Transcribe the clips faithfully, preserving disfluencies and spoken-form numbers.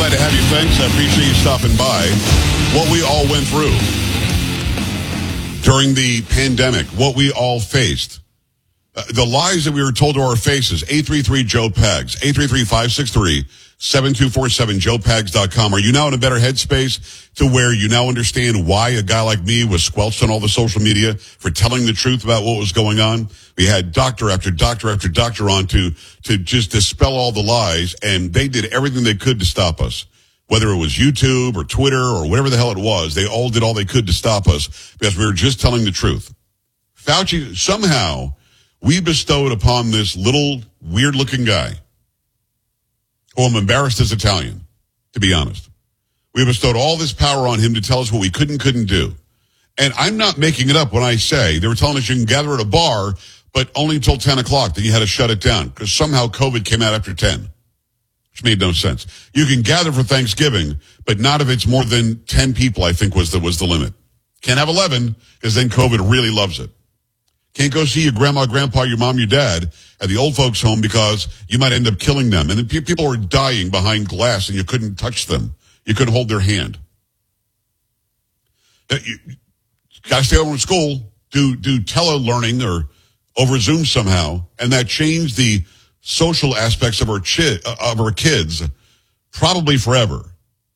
glad to have you. Thanks. I appreciate you stopping by. What we all went through during the pandemic, what we all faced, uh, the lies that we were told to our faces. eight three three Joe Pags, eight three three, five six three, seven two four seven, joe pags dot com. Are you now in a better headspace to where you now understand why a guy like me was squelched on all the social media for telling the truth about what was going on? We had doctor after doctor after doctor on to, to just dispel all the lies, and they did everything they could to stop us. Whether it was YouTube or Twitter or whatever the hell it was, they all did all they could to stop us because we were just telling the truth. Fauci, somehow, we bestowed upon this little weird-looking guy, who I'm embarrassed as Italian, to be honest. We bestowed all this power on him to tell us what we could and couldn't do. And I'm not making it up when I say they were telling us you can gather at a bar, but only until ten o'clock. Then you had to shut it down because somehow COVID came out after ten, which made no sense. You can gather for Thanksgiving, but not if it's more than ten people, I think was the, was the limit. Can't have eleven because then COVID really loves it. Can't go see your grandma, grandpa, your mom, your dad at the old folks' home because you might end up killing them. And then people were dying behind glass and you couldn't touch them. You couldn't hold their hand. You gotta stay home from school, do, do tele-learning or over Zoom somehow. And that changed the social aspects of our, chi- of our kids probably forever.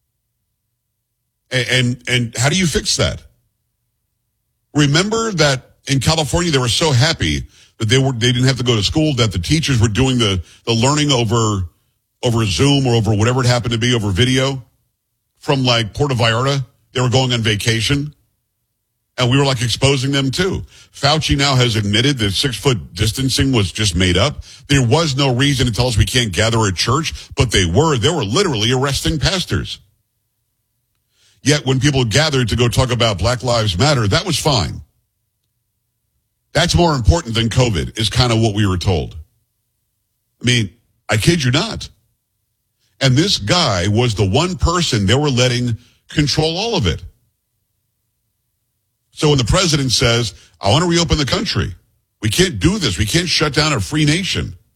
And, and, and how do you fix that? Remember that in California, they were so happy that they were they didn't have to go to school, that the teachers were doing the, the learning over over Zoom or over whatever it happened to be, over video from like Puerto Vallarta. They were going on vacation, and we were like exposing them too. Fauci now has admitted that six-foot distancing was just made up. There was no reason to tell us we can't gather at church, but they were. They were literally arresting pastors. Yet when people gathered to go talk about Black Lives Matter, that was fine. That's more important than COVID, is kind of what we were told. I mean, I kid you not. And this guy was the one person they were letting control all of it. So when the president says, I want to reopen the country, we can't do this. We can't shut down a free nation.